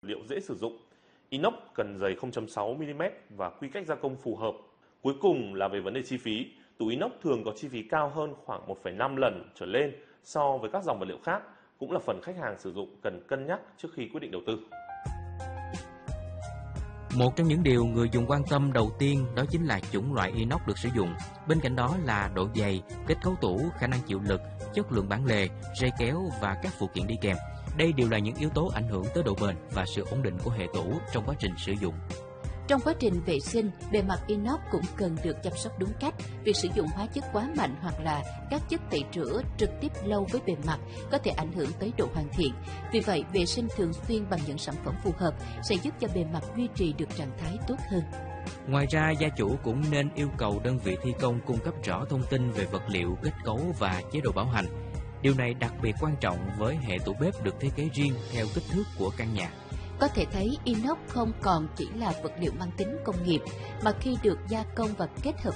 liệu dễ sử dụng. Inox cần dày 0.6 mm và quy cách gia công phù hợp. Cuối cùng là về vấn đề chi phí. Tủ inox thường có chi phí cao hơn khoảng 1,5 lần trở lên so với các dòng vật liệu khác, cũng là phần khách hàng sử dụng cần cân nhắc trước khi quyết định đầu tư. Một trong những điều người dùng quan tâm đầu tiên đó chính là chủng loại inox được sử dụng. Bên cạnh đó là độ dày, kết cấu tủ, khả năng chịu lực, chất lượng bản lề, dây kéo và các phụ kiện đi kèm. Đây đều là những yếu tố ảnh hưởng tới độ bền và sự ổn định của hệ tủ trong quá trình sử dụng. Trong quá trình vệ sinh, bề mặt inox cũng cần được chăm sóc đúng cách. Việc sử dụng hóa chất quá mạnh hoặc là các chất tẩy rửa trực tiếp lâu với bề mặt có thể ảnh hưởng tới độ hoàn thiện. Vì vậy, vệ sinh thường xuyên bằng những sản phẩm phù hợp sẽ giúp cho bề mặt duy trì được trạng thái tốt hơn. Ngoài ra, gia chủ cũng nên yêu cầu đơn vị thi công cung cấp rõ thông tin về vật liệu, kết cấu và chế độ bảo hành. Điều này đặc biệt quan trọng với hệ tủ bếp được thiết kế riêng theo kích thước của căn nhà. Có thể thấy inox không còn chỉ là vật liệu mang tính công nghiệp, mà khi được gia công và kết hợp